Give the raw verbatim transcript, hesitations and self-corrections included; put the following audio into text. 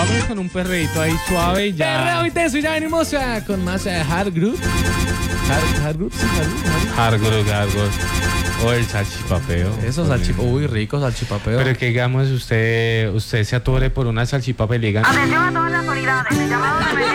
Vamos con un perreíto ahí suave y ya. Perreo intenso y ya venimos uh, con más uh, hard group. Hard, hard group, sí, hard group. Hardcore, hardcore. O el salchipapeo. Eso, salchipapeo. Uy, rico salchipapeo. Pero que digamos, usted, usted se atore por una salchipapa y le digan. Atención a todas las unidades. El llamado de